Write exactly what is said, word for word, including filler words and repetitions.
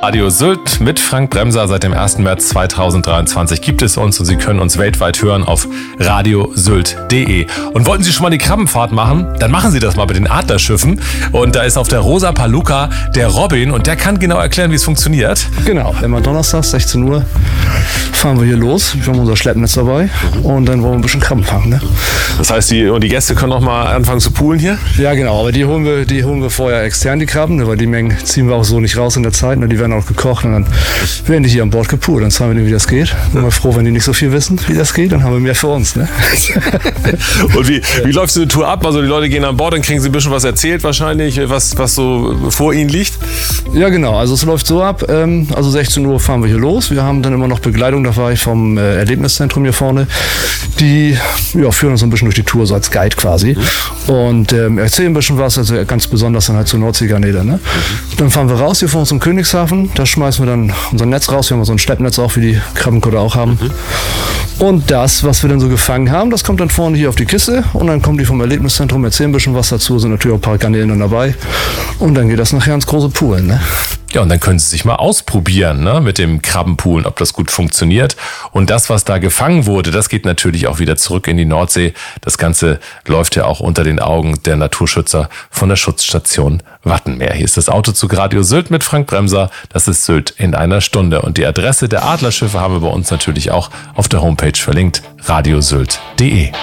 Radio Sylt mit Frank Bremser. Seit dem ersten März zweitausenddreiundzwanzig gibt es uns und Sie können uns weltweit hören auf radiosylt punkt de. Und wollten Sie schon mal die Krabbenfahrt machen? Dann machen Sie das mal mit den Adlerschiffen. Und da ist auf der Rosa Palooka der Robin und der kann genau erklären, wie es funktioniert. Genau, immer Donnerstag, sechzehn Uhr fahren wir hier los. Wir haben unser Schleppnetz dabei und dann wollen wir ein bisschen Krabben fangen. Ne? Das heißt, die, und die Gäste können auch mal anfangen zu poolen hier? Ja, genau, aber die holen wir, die holen wir vorher extern, die Krabben, ne, weil die Mengen ziehen wir auch so nicht raus in der Zeit. Ne, die werden auch gekocht und dann werden die hier an Bord gepoolt. Dann zeigen wir denen, wie das geht. Bin mal froh, wenn die nicht so viel wissen, wie das geht, dann haben wir mehr für uns. Ne? Und wie, wie läuft so eine Tour ab? Also die Leute gehen an Bord, dann kriegen sie ein bisschen was erzählt wahrscheinlich, was, was so vor ihnen liegt? Ja, genau, also es läuft so ab, ähm, also sechzehn Uhr fahren wir hier los. Wir haben dann immer noch Begleitung dabei vom äh, Erlebniszentrum hier vorne. Die ja, führen uns ein bisschen durch die Tour, so als Guide quasi. Mhm. Und ähm, erzählen ein bisschen was, also ganz besonders dann halt zur Nordseegarnele. Ne? Mhm. Dann fahren wir raus hier vor uns im Königshafen. Da schmeißen wir dann unser Netz raus. Wir haben so ein Schleppnetz auch, wie die Krabbenkutter auch haben. Mhm. Und das, was wir dann so gefangen haben, das kommt dann vorne hier auf die Kiste. Und dann kommen die vom Erlebniszentrum, erzählen ein bisschen was dazu. Sind natürlich auch ein paar Garnelen dann dabei. Und dann geht das nachher ins große Poolen. Ne? Ja, und dann können Sie sich mal ausprobieren, ne, mit dem Krabbenpoolen, ob das gut funktioniert. Und das, was da gefangen wurde, das geht natürlich auch wieder zurück in die Nordsee. Das Ganze läuft ja auch unter den Augen der Naturschützer von der Schutzstation Wattenmeer. Hier ist das Autozug Radio Sylt mit Frank Bremser. Das ist Sylt in einer Stunde. Und die Adresse der Adlerschiffe haben wir bei uns natürlich auch auf der Homepage verlinkt, radiosylt punkt de.